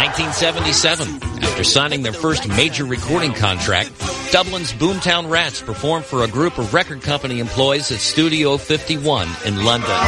1977, after signing their first major recording contract, Dublin's Boomtown Rats performed for a group of record company employees at Studio 51 in London.